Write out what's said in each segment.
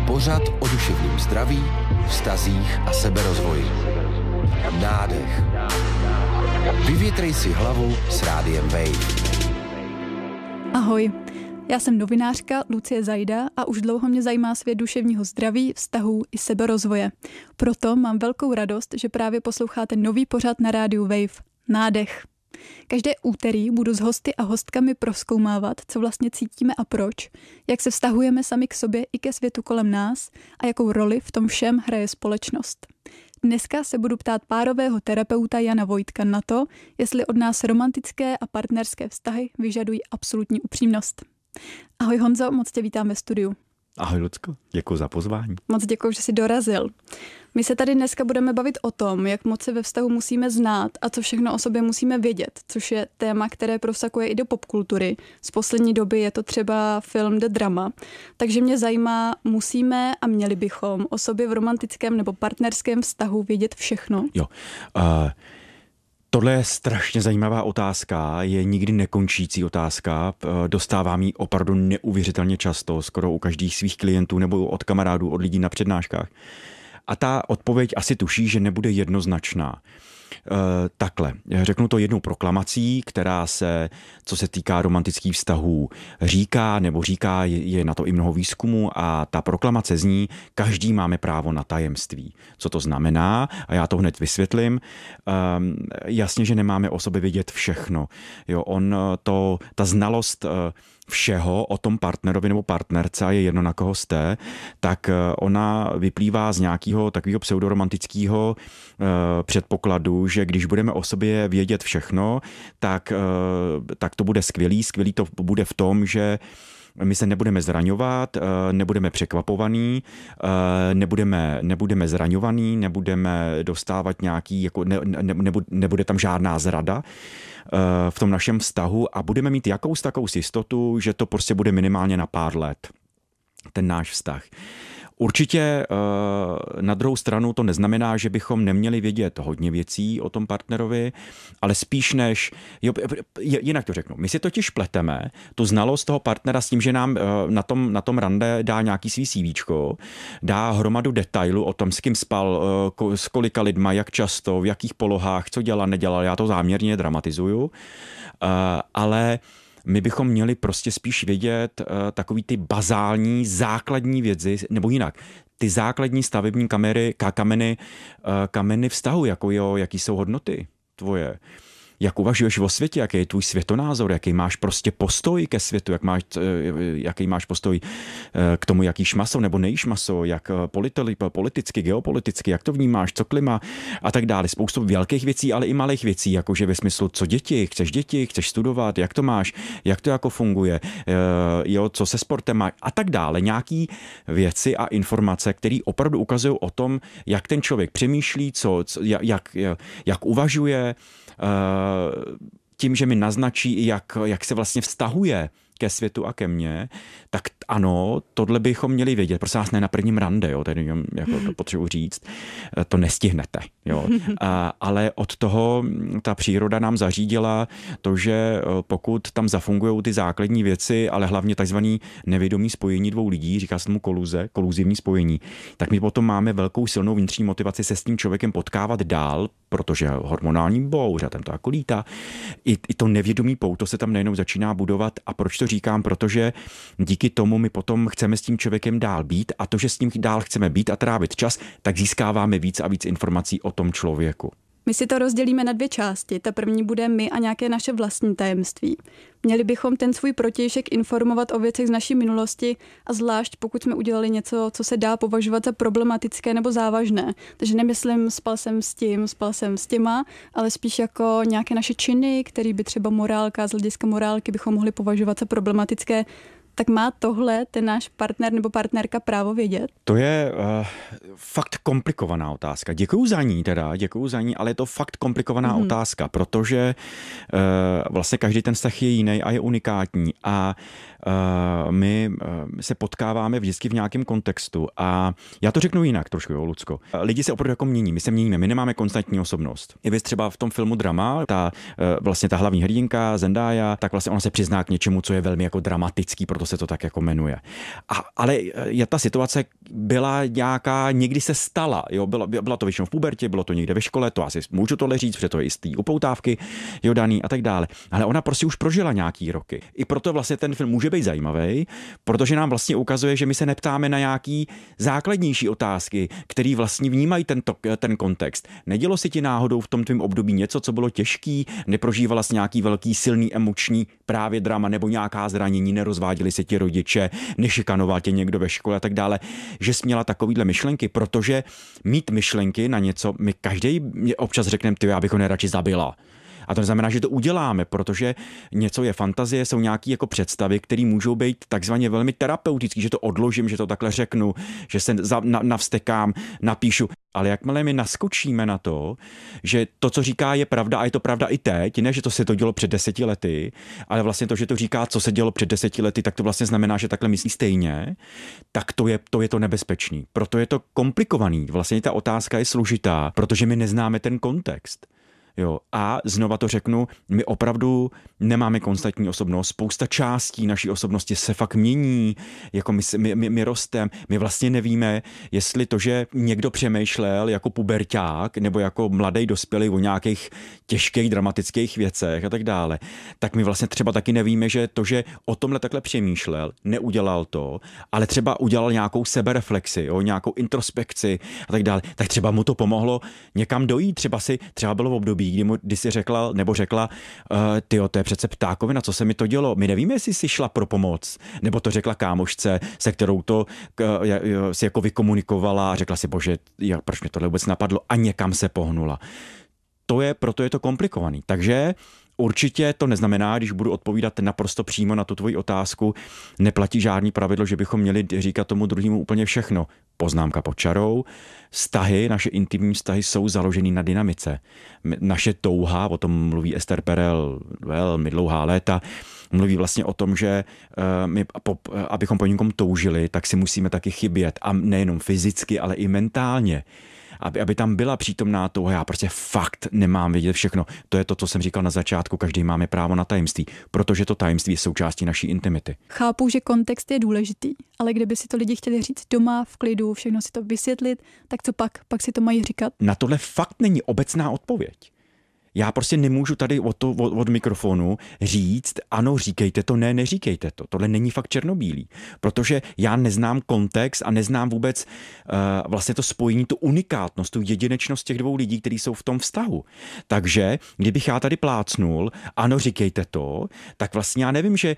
Pořad o duševním zdraví, vztazích a seberozvoji. Nádech. Vyvětrej si hlavu s Rádiem Wave. Ahoj, já jsem novinářka Lucie Zajda a už dlouho mě zajímá svět duševního zdraví, vztahů i seberozvoje. Proto mám velkou radost, že právě posloucháte nový pořad na rádiu Wave. Nádech. Každé úterý budu s hosty a hostkami prozkoumávat, co vlastně cítíme a proč, jak se vztahujeme sami k sobě i ke světu kolem nás a jakou roli v tom všem hraje společnost. Dneska se budu ptát párového terapeuta Jana Vojtka na to, jestli od nás romantické a partnerské vztahy vyžadují absolutní upřímnost. Ahoj Honzo, moc tě vítám ve studiu. Ahoj Lucko, děkuji za pozvání. Moc děkuji, že jsi dorazil. My se tady dneska budeme bavit o tom, jak moc se ve vztahu musíme znát a co všechno o sobě musíme vědět, což je téma, které prosakuje i do popkultury. Z poslední doby je to třeba film The Drama. Takže mě zajímá, musíme a měli bychom o sobě v romantickém nebo partnerském vztahu vědět všechno? Jo, tohle je strašně zajímavá otázka, je nikdy nekončící otázka, dostávám ji opravdu neuvěřitelně často, skoro u každých svých klientů nebo od kamarádů, od lidí na přednáškách. A ta odpověď asi tuší, že nebude jednoznačná. Takhle, řeknu to jednou proklamací, která se, co se týká romantických vztahů, říká, je na to i mnoho výzkumu a ta proklamace zní, každý máme právo na tajemství. Co to znamená? A já to hned vysvětlím. Jasně, že nemáme o sobě vědět všechno. Jo, ta znalost všeho o tom partnerovi nebo partnerce, a je jedno, na koho jste, tak ona vyplývá z nějakého takového pseudoromantického předpokladu, že když budeme o sobě vědět všechno, tak to bude skvělý. Skvělý to bude v tom, že my se nebudeme zraňovat, nebudeme překvapovaní, nebudeme zraňovaní, nebudeme dostávat nějaký, nebude tam žádná zrada v tom našem vztahu a budeme mít jakous takovou jistotu, že to prostě bude minimálně na pár let, ten náš vztah. Určitě na druhou stranu to neznamená, že bychom neměli vědět hodně věcí o tom partnerovi, ale spíš jinak to řeknu. My si totiž pleteme tu znalost toho partnera s tím, že nám na tom rande dá nějaký svý CVčko, dá hromadu detailů o tom, s kým spal, s kolika lidma, jak často, v jakých polohách, co dělal, nedělal. Já to záměrně dramatizuju, ale my bychom měli prostě spíš vědět takový ty bazální, základní věci, nebo jinak, ty základní stavební kameny vztahu, jaký jsou hodnoty tvoje. Jak uvažuješ o světě, jaký je tvůj světonázor, jaký máš prostě postoj ke světu, jaký máš postoj k tomu, jak jíš maso nebo nejíš maso, jak politicky, geopoliticky, jak to vnímáš, co klima a tak dále. Spoustu velkých věcí, ale i malých věcí, jakože ve smyslu, co děti, chceš studovat, jak to máš, jak to jako funguje, co se sportem máš a tak dále. Nějaký věci a informace, které opravdu ukazují o tom, jak ten člověk přemýšlí, jak uvažuje, tím, že mi naznačí, jak se vlastně vztahuje ke světu a ke mně, tak ano, tohle bychom měli vědět. Prosím vás, ne na prvním rande, jo, tedy jako to potřebuji říct, to nestihnete. Jo. Ale od toho ta příroda nám zařídila to, že pokud tam zafungují ty základní věci, ale hlavně takzvaný nevědomý spojení dvou lidí, říká se tomu koluzivní spojení, tak my potom máme velkou silnou vnitřní motivaci se s tím člověkem potkávat dál, protože hormonální bouře, tam to jako lítá. I to nevědomý pouto se tam najednou začíná budovat. A proč to říkám? Protože díky tomu my potom chceme s tím člověkem dál být a to, že s ním dál chceme být a trávit čas, tak získáváme víc a víc informací o tom člověku. My si to rozdělíme na dvě části. Ta první bude my a nějaké naše vlastní tajemství. Měli bychom ten svůj protějšek informovat o věcech z naší minulosti a zvlášť pokud jsme udělali něco, co se dá považovat za problematické nebo závažné. Takže nemyslím spal jsem s těma, ale spíš jako nějaké naše činy, které by třeba z hlediska morálky bychom mohli považovat za problematické. Tak má tohle ten náš partner nebo partnerka právo vědět? To je fakt komplikovaná otázka. Děkuju za ní, ale je to fakt komplikovaná otázka, protože vlastně každý ten vztah je jiný a je unikátní a my se potkáváme vždycky v nějakém kontextu a já to řeknu jinak trošku, jo, Lucko. Lidi se opravdu jako mění, my se měníme, my nemáme konstantní osobnost. I vy třeba v tom filmu Drama, ta hlavní hrdinka Zendaya, tak vlastně ona se přizná k něčemu, co je velmi jako dramatický, proto se to tak jako jmenuje. Ale je ta situace byla nějaká, někdy se stala, jo, byla to většinou v pubertě, bylo to někde ve škole, to asi můžu tohle říct, protože to je jistý upoutávky, jo, daný a tak dále. Ale ona prostě už prožila nějaký roky. I proto vlastně ten film může být zajímavý, protože nám vlastně ukazuje, že my se neptáme na nějaký základnější otázky, který vlastně vnímají ten kontext. Nedělo si ti náhodou v tom tvém období něco, co bylo těžký, neprožívala jsi nějaký velký silný emoční právě drama nebo nějaká zranění, nerozváděli se ti rodiče, nešikanoval tě někdo ve škole a tak dále, že jsi měla takovýhle myšlenky, protože mít myšlenky na něco, my každý občas řekneme, ty, já bych ho nejradši zabila. A to neznamená, že to uděláme, protože něco je fantazie, jsou nějaké jako představy, které můžou být takzvaně velmi terapeutické, že to odložím, že to takhle řeknu, že se navstekám, napíšu. Ale jakmile my naskočíme na to, že to, co říká, je pravda a je to pravda i teď, ne, že to se to dělo před 10 lety, ale vlastně to, že to říká, co se dělo před 10 lety, tak to vlastně znamená, že takhle myslí stejně, tak to je to nebezpečný. Proto je to komplikovaný. Vlastně ta otázka je složitá, protože my neznáme ten kontext. Jo, a znova to řeknu, my opravdu nemáme konstantní osobnost, spousta částí naší osobnosti se fakt mění, jako my rostem, my vlastně nevíme, jestli to, že někdo přemýšlel jako puberťák nebo jako mladý dospělý o nějakých těžkých dramatických věcech a tak dále, tak my vlastně třeba taky nevíme, že to, že o tomhle takhle přemýšlel, neudělal to, ale třeba udělal nějakou sebereflexi, jo, nějakou introspekci a tak dále, tak třeba mu to pomohlo někam dojít, třeba bylo v období, kdy si řekla, tyjo, to je přece ptákovina, co se mi to dělo. My nevíme, jestli si šla pro pomoc, nebo to řekla kámošce, se kterou to si jako vykomunikovala a řekla si, bože, proč mě tohle vůbec napadlo a někam se pohnula. Proto je to komplikovaný. Takže určitě to neznamená, když budu odpovídat naprosto přímo na tu tvoji otázku, neplatí žádný pravidlo, že bychom měli říkat tomu druhému úplně všechno. Poznámka pod čarou. Vztahy, naše intimní vztahy jsou založeny na dynamice. Naše touha, o tom mluví Esther Perel velmi dlouhá léta, mluví vlastně o tom, že my, abychom po někom toužili, tak si musíme taky chybět. A nejenom fyzicky, ale i mentálně. Aby tam byla přítomná touha, já prostě fakt nemám vědět všechno. To je to, co jsem říkal na začátku, každý máme právo na tajemství, protože to tajemství je součástí naší intimity. Chápu, že kontext je důležitý, ale kdyby si to lidi chtěli říct doma, v klidu, všechno si to vysvětlit, tak co pak? Pak si to mají říkat? Na tohle fakt není obecná odpověď. Já prostě nemůžu tady od mikrofonu říct, ano, říkejte to, ne, neříkejte to. Tohle není fakt černobílý, protože já neznám kontext a neznám vůbec vlastně to spojení, tu unikátnost, tu jedinečnost těch dvou lidí, kteří jsou v tom vztahu. Takže kdybych já tady plácnul, ano, říkejte to, tak vlastně já nevím, že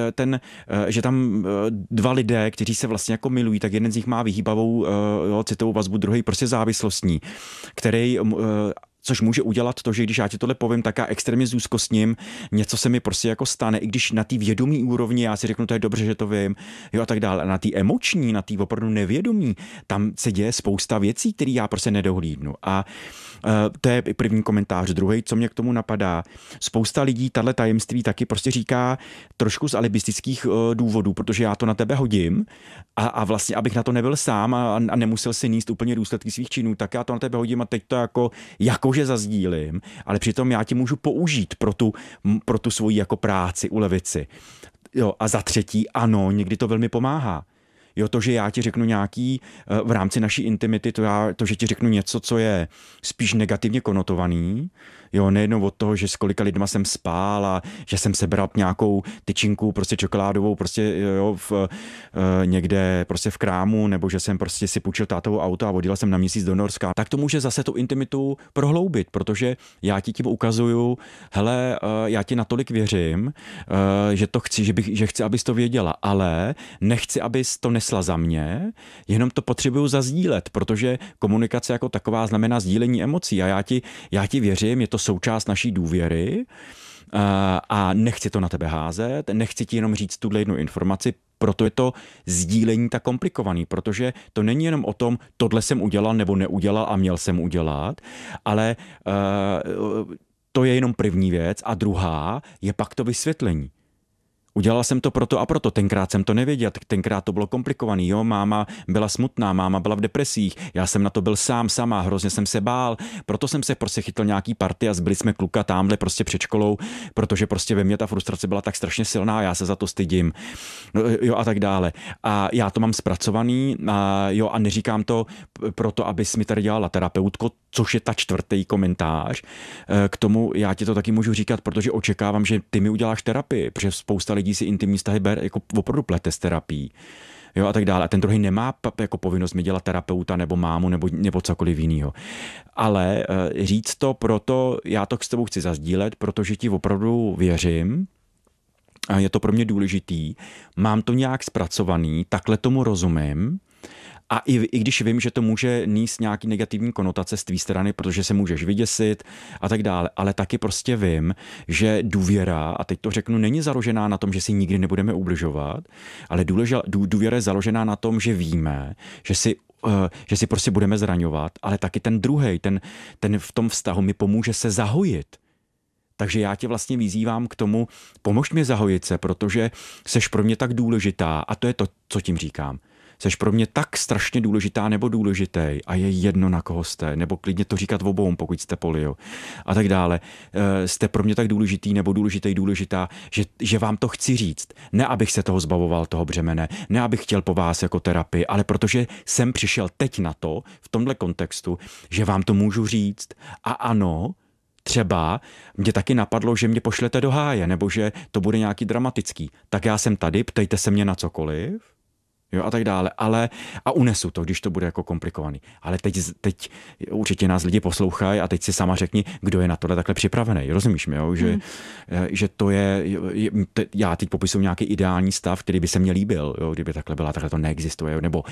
že tam dva lidé, kteří se vlastně jako milují, tak jeden z nich má vyhýbavou citovou vazbu, druhý prostě závislostní, který což může udělat to, že když já ti tohle povím, tak já extrémně zúzkostním, něco se mi prostě jako stane, i když na té vědomí úrovni já si řeknu, to je dobře, že to vím, jo a tak dále. A na té emoční, na té opravdu nevědomí, tam se děje spousta věcí, které já prostě nedohlídnu. A to je první komentář. Druhý, co mě k tomu napadá, spousta lidí tahle tajemství taky prostě říká trošku z alibistických důvodů, protože já to na tebe hodím a vlastně, abych na to nebyl sám a nemusel si níst úplně důsledky svých činů, tak já to na tebe hodím a teď to jakože zazdílím, ale přitom já ti můžu použít pro tu svoji jako práci, ulevit si. Jo, a za třetí, ano, někdy to velmi pomáhá. Jo, to, že já ti řeknu nějaký v rámci naší intimity, to, že ti řeknu něco, co je spíš negativně konotovaný, jo, nejednou od toho, že s kolika lidma jsem spál a že jsem sebral nějakou tyčinku prostě čokoládovou prostě jo, někde prostě v krámu, nebo že jsem prostě si půjčil tátovo auto a odjel jsem na měsíc do Norska, tak to může zase tu intimitu prohloubit, protože já ti tím ukazuju, hele, já ti natolik věřím, že to chci, že chci, abys to věděla, ale nechci, abys to nesla za mě, jenom to potřebuju zazdílet, protože komunikace jako taková znamená sdílení emocí a já ti věřím, je to součást naší důvěry a nechci to na tebe házet, nechci ti jenom říct tuhle jednu informaci, proto je to sdílení tak komplikovaný, protože to není jenom o tom, tohle jsem udělal nebo neudělal a měl jsem udělat, ale to je jenom první věc a druhá je pak to vysvětlení. Udělal jsem to proto a proto, tenkrát jsem to nevěděl, tenkrát to bylo komplikovaný, jo, máma byla smutná, máma byla v depresích, já jsem na to byl sama, hrozně jsem se bál, proto jsem se prostě chytl nějaký party a zbyli jsme kluka tamhle prostě před školou, protože prostě ve mně ta frustrace byla tak strašně silná, já se za to stydím, no, jo, a tak dále. A já to mám zpracovaný, a neříkám to proto, abys mi tady dělala terapeutko, což je ta čtvrtý komentář. K tomu já ti to taky můžu říkat, protože očekávám, že ty mi uděláš terapii, protože spousta lidí si intimní vztahy ber jako opravdu plete s terapií. Jo, a tak dále. A ten druhý nemá jako povinnost mi dělat terapeuta nebo mámu nebo cokoliv jiného. Ale říct to proto, já to s tebou chci zazdílet, protože ti opravdu věřím, a je to pro mě důležitý, mám to nějak zpracovaný, takhle tomu rozumím. A i když vím, že to může nést nějaký negativní konotace z tvý strany, protože se můžeš vyděsit a tak dále, ale taky prostě vím, že důvěra, a teď to řeknu, není založená na tom, že si nikdy nebudeme ubližovat, ale důvěra je založená na tom, že víme, že si prostě budeme zraňovat, ale taky ten druhej, ten v tom vztahu mi pomůže se zahojit. Takže já tě vlastně vyzývám k tomu, pomož mi zahojit se, protože seš pro mě tak důležitá a to je to, co tím říkám. Seš pro mě tak strašně důležitá nebo důležitý a je jedno, na koho jste, nebo klidně to říkat obou, pokud jste polio a tak dále. Jste pro mě tak důležitý nebo důležitá, že vám to chci říct. Ne, abych se toho zbavoval, toho břemene, ne, abych chtěl po vás jako terapii, ale protože jsem přišel teď na to, v tomhle kontextu, že vám to můžu říct. A ano, třeba mě taky napadlo, že mě pošlete do háje, nebo že to bude nějaký dramatický. Tak já jsem tady, ptejte se mě na cokoliv, jo, a tak dále, a unesu to, když to bude jako komplikovaný. Ale teď určitě nás lidi poslouchají a teď si sama řekni, kdo je na tohle takhle připravený. Rozumíš mi, jo? Že to já teď popisuju nějaký ideální stav, který by se mně líbil, jo? Kdyby takhle byla, takhle to neexistuje, jo? Nebo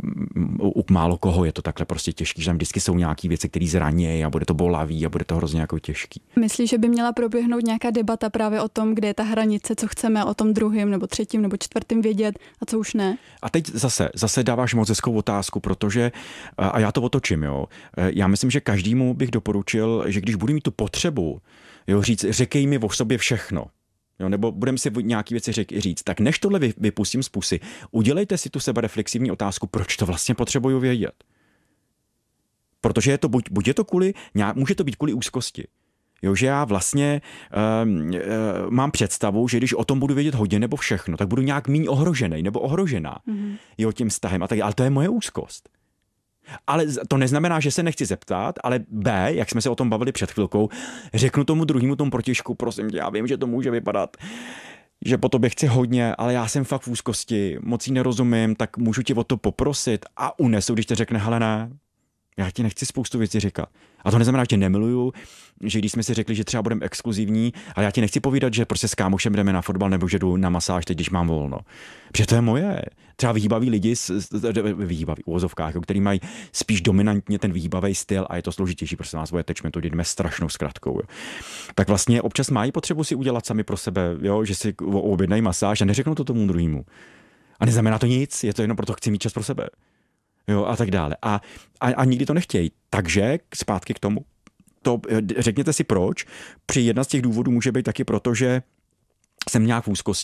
u málo koho je to takhle prostě těžký, že tam vždycky jsou nějaký věci, které zranějí a bude to bolavý a bude to hrozně jako těžký. Myslíš, že by měla proběhnout nějaká debata právě o tom, kde je ta hranice, co chceme o tom druhém nebo třetím nebo čtvrtým vědět a co už ne? A teď zase dáváš moc hezkou otázku, protože, a já to otočím, jo, já myslím, že každému bych doporučil, že když budu mít tu potřebu, jo, říct, řekej mi o sobě všechno, jo, nebo budeme si nějaký věci říct, tak než tohle vypustím z pusy, udělejte si tu sebereflexivní otázku, proč to vlastně potřebuju vědět. Protože je to buď je to může to být kvůli úzkosti. Jo, že já vlastně mám představu, že když o tom budu vědět hodně nebo všechno, tak budu nějak míň ohrožený nebo ohrožená jo, tím vztahem. Ale to je moje úzkost. Ale to neznamená, že se nechci zeptat, ale B, jak jsme se o tom bavili před chvilkou, řeknu tomu druhému tomu protěžku, prosím tě, já vím, že to může vypadat, že po tobě chci hodně, ale já jsem fakt v úzkosti, moc jí nerozumím, tak můžu tě o to poprosit a unesu, když tě řekne, hele ne, já ti nechci spoustu věcí říkat. A to neznamená, že tě nemiluju, že když jsme si řekli, že třeba budeme exkluzivní, ale já ti nechci povídat, že prostě s kámošem jdeme na fotbal nebo že jdu na masáž teď, když mám volno. Protože to je moje. Třeba vyhýbaví lidi vyhýbaví uvozovkách, který mají spíš dominantně ten vyhýbavý styl a je to složitější, prostě nás attachmentu, jdeme strašnou zkratkou. Jo. Tak vlastně občas mají potřebu si udělat sami pro sebe, jo, že si objednají masáž a neřeknou to tomu druhému. A neznamená to nic, je to jenom proto, chci mít čas pro sebe. Jo, a tak dále. A nikdy to nechtějí. Takže zpátky k tomu. Řekněte si proč. Jedna z těch důvodů může být taky proto, že jsem nějak v úzkosti